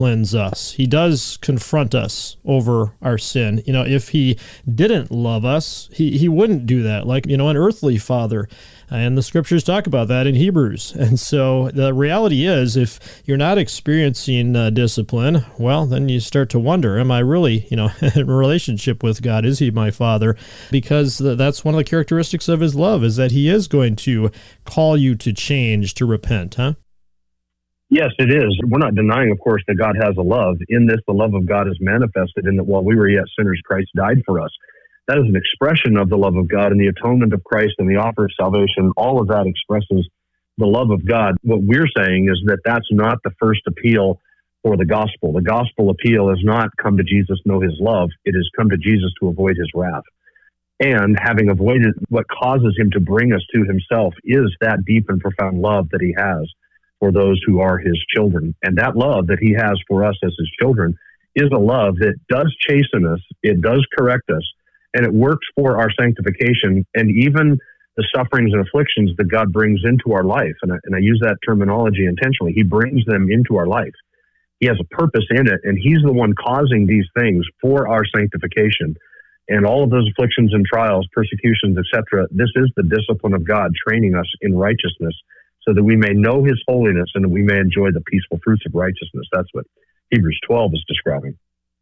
disciplines us. He does confront us over our sin. If he didn't love us, he wouldn't do that, like, an earthly father. And the scriptures talk about that in Hebrews. And so the reality is, if you're not experiencing discipline, well, then you start to wonder, am I really, in a relationship with God? Is he my father? Because that's one of the characteristics of his love, is that he is going to call you to change, to repent, huh? Yes, it is. We're not denying, of course, that God has a love. In this, the love of God is manifested in that while we were yet sinners, Christ died for us. That is an expression of the love of God, and the atonement of Christ and the offer of salvation. All of that expresses the love of God. What we're saying is that that's not the first appeal for the gospel. The gospel appeal is not come to Jesus, know his love. It is come to Jesus to avoid his wrath. And having avoided what causes him to bring us to himself is that deep and profound love that he has for those who are his children. And that love that he has for us as his children is a love that does chasten us, it does correct us, and it works for our sanctification and even the sufferings and afflictions that God brings into our life. And I use that terminology intentionally. He brings them into our life. He has a purpose in it, and he's the one causing these things for our sanctification. And all of those afflictions and trials, persecutions, etc., this is the discipline of God training us in righteousness so that we may know his holiness and that we may enjoy the peaceful fruits of righteousness. That's what Hebrews 12 is describing.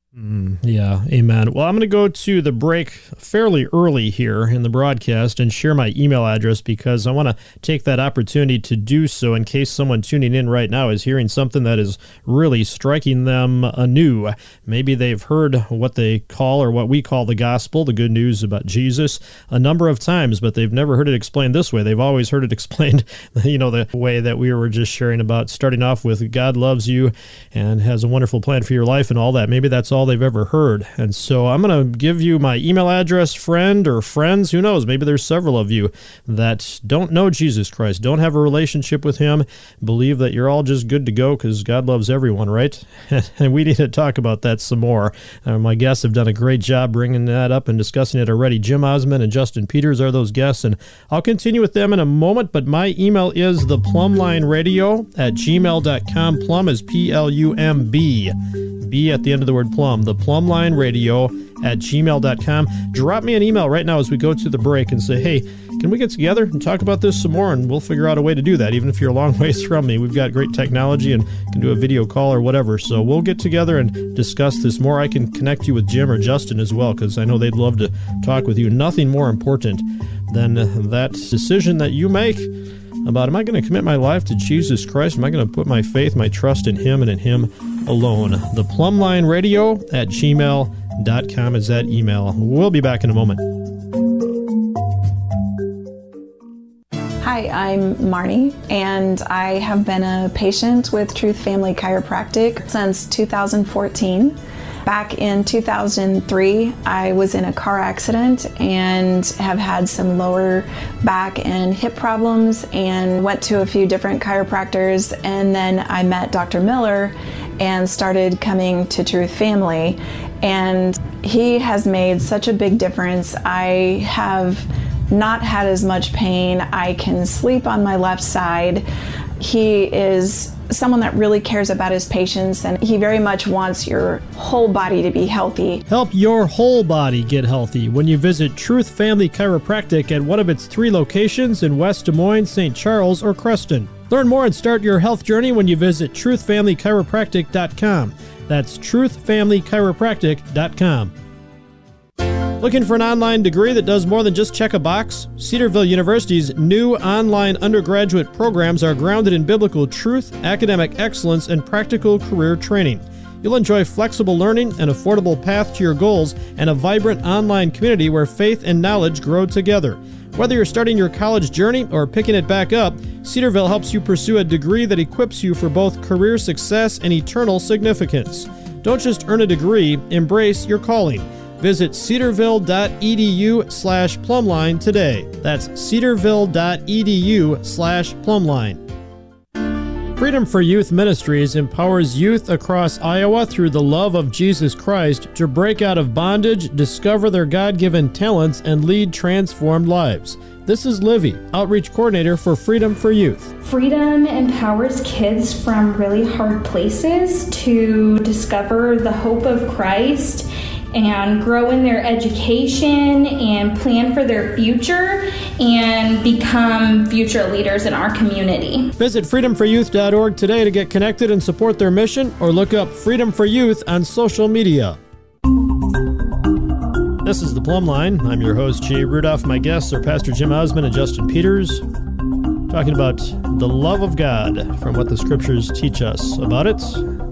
Yeah, amen. Well, I'm going to go to the break fairly early here in the broadcast and share my email address because I want to take that opportunity to do so in case someone tuning in right now is hearing something that is really striking them anew. Maybe they've heard what they call or what we call the gospel, the good news about Jesus, a number of times, but they've never heard it explained this way. They've always heard it explained, the way that we were just sharing about, starting off with God loves you and has a wonderful plan for your life and all that. Maybe that's all they've ever heard. And so I'm going to give you my email address, friend or friends. Who knows? Maybe there's several of you that don't know Jesus Christ, don't have a relationship with him, believe that you're all just good to go because God loves everyone, right? And we need to talk about that some more. My guests have done a great job bringing that up and discussing it already. Jim Osmond and Justin Peters are those guests, and I'll continue with them in a moment, but my email is theplumlineradio@gmail.com. Plum is P-L-U-M-B. B at the end of the word plum, theplumlineradio@gmail.com. Drop me an email right now as we go to the break and say, hey, can we get together and talk about this some more? And we'll figure out a way to do that, even if you're a long ways from me. We've got great technology and can do a video call or whatever. So we'll get together and discuss this more. I can connect you with Jim or Justin as well, because I know they'd love to talk with you. Nothing more important than that decision that you make about, am I going to commit my life to Jesus Christ? Am I going to put my faith, my trust in him and in him alone? theplumlineradio@gmail.com is that email. We'll be back in a moment. Hi, I'm Marnie, and I have been a patient with Truth Family Chiropractic since 2014. Back in 2003, I was in a car accident and have had some lower back and hip problems and went to a few different chiropractors, and then I met Dr. Miller and started coming to Truth Family, and he has made such a big difference. I have not had as much pain. I can sleep on my left side. He is someone that really cares about his patients, and he very much wants your whole body to be healthy. Help your whole body get healthy when you visit Truth Family Chiropractic at one of its 3 locations in West Des Moines, St. Charles, or Creston. Learn more and start your health journey when you visit truthfamilychiropractic.com. That's truthfamilychiropractic.com. Looking for an online degree that does more than just check a box? Cedarville University's new online undergraduate programs are grounded in biblical truth, academic excellence, and practical career training. You'll enjoy flexible learning, an affordable path to your goals, and a vibrant online community where faith and knowledge grow together. Whether you're starting your college journey or picking it back up, Cedarville helps you pursue a degree that equips you for both career success and eternal significance. Don't just earn a degree, embrace your calling. Visit cedarville.edu/plumline today. That's cedarville.edu/plumline. Freedom for Youth Ministries empowers youth across Iowa through the love of Jesus Christ to break out of bondage, discover their God-given talents, and lead transformed lives. This is Livy, Outreach Coordinator for Freedom for Youth. Freedom empowers kids from really hard places to discover the hope of Christ and grow in their education and plan for their future and become future leaders in our community. Visit freedomforyouth.org today to get connected and support their mission, or look up Freedom for Youth on social media. This is The Plumb Line. I'm your host, Jay Rudolph. My guests are Pastor Jim Osmond and Justin Peters, talking about the love of God from what the Scriptures teach us about it.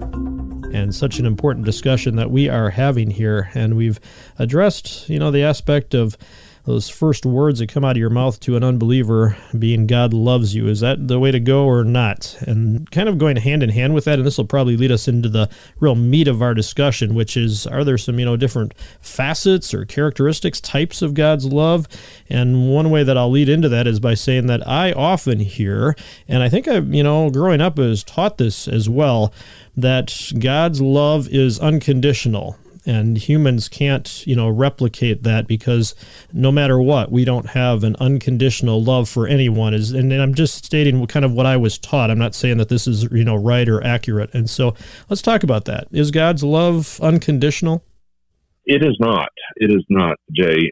And such an important discussion that we are having here. And we've addressed, the aspect of those first words that come out of your mouth to an unbeliever being God loves you. Is that the way to go or not? And kind of going hand in hand with that, and this will probably lead us into the real meat of our discussion, which is, are there some, different facets or characteristics, types of God's love? And one way that I'll lead into that is by saying that I often hear, and I think I've, growing up was taught this as well, that God's love is unconditional. And humans can't, replicate that, because no matter what, we don't have an unconditional love for anyone. And I'm just stating kind of what I was taught. I'm not saying that this is, right or accurate. And so let's talk about that. Is God's love unconditional? It is not. It is not, Jay.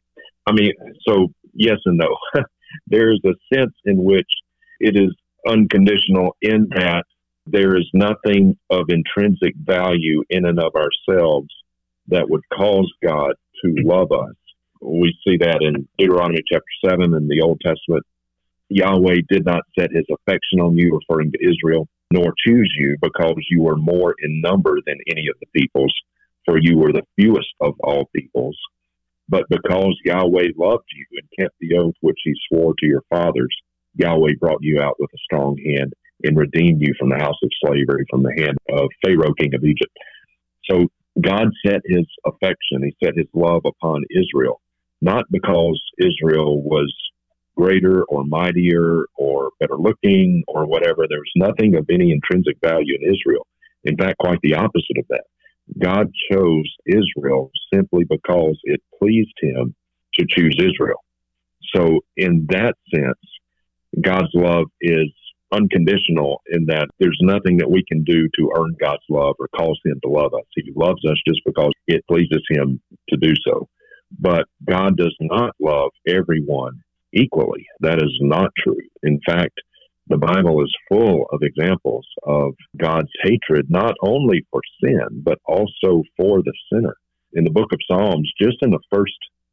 So yes and no. There's a sense in which it is unconditional in that there is nothing of intrinsic value in and of ourselves that would cause God to love us. We see that in Deuteronomy chapter 7 in the Old Testament. Yahweh did not set his affection on you, referring to Israel, nor choose you because you were more in number than any of the peoples, for you were the fewest of all peoples. But because Yahweh loved you and kept the oath which he swore to your fathers, Yahweh brought you out with a strong hand and redeemed you from the house of slavery, from the hand of Pharaoh, king of Egypt. So God set his affection, he set his love upon Israel, not because Israel was greater or mightier or better looking or whatever. There was nothing of any intrinsic value in Israel. In fact, quite the opposite of that. God chose Israel simply because it pleased him to choose Israel. So in that sense, God's love is unconditional in that there's nothing that we can do to earn God's love or cause him to love us. He loves us just because it pleases him to do so. But God does not love everyone equally. That is not true. In fact, the Bible is full of examples of God's hatred, not only for sin, but also for the sinner. In the book of Psalms, just in the first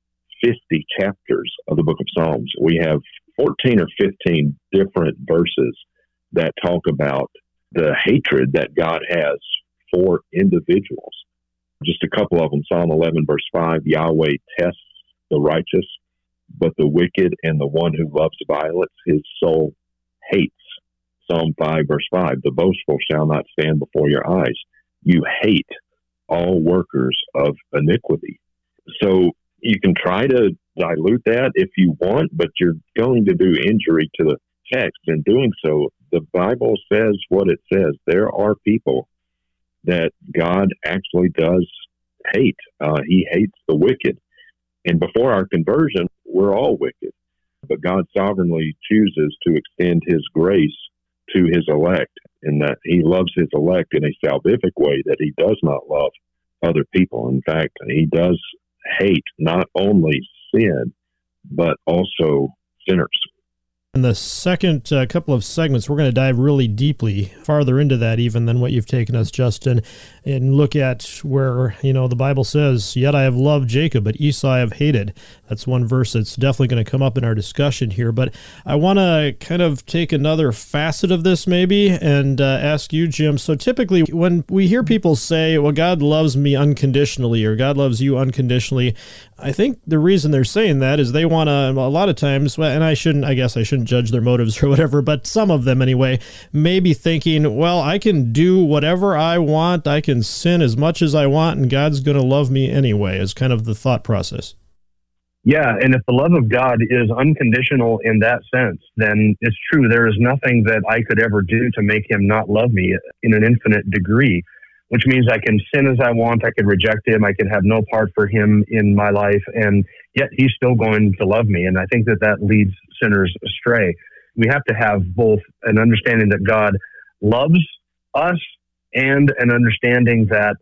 50 chapters of the book of Psalms, we have 14 or 15 different verses that talk about the hatred that God has for individuals. Just a couple of them. Psalm 11, verse 5, Yahweh tests the righteous, but the wicked and the one who loves violence, his soul hates. Psalm 5, verse 5, the boastful shall not stand before your eyes. You hate all workers of iniquity. So you can try to dilute that if you want, but you're going to do injury to the text. In doing so, the Bible says what it says. There are people that God actually does hate. He hates the wicked. And before our conversion, we're all wicked. But God sovereignly chooses to extend his grace to his elect, in that he loves his elect in a salvific way that he does not love other people. In fact, he does hate not only sin, but also sinners. In the second couple of segments, we're going to dive really deeply, farther into that even than what you've taken us, Justin, and look at where, the Bible says, yet I have loved Jacob, but Esau I have hated. That's one verse that's definitely going to come up in our discussion here. But I want to kind of take another facet of this maybe and ask you, Jim. So typically when we hear people say, well, God loves me unconditionally, or God loves you unconditionally, I think the reason they're saying that is they want to, a lot of times, and I guess I shouldn't judge their motives or whatever, but some of them anyway, may be thinking, well, I can do whatever I want, I can can sin as much as I want, and God's going to love me anyway, is kind of the thought process. Yeah, and if the love of God is unconditional in that sense, then it's true. There is nothing that I could ever do to make him not love me in an infinite degree, which means I can sin as I want. I could reject him. I could have no part for him in my life, and yet he's still going to love me. And I think that that leads sinners astray. We have to have both an understanding that God loves us and an understanding that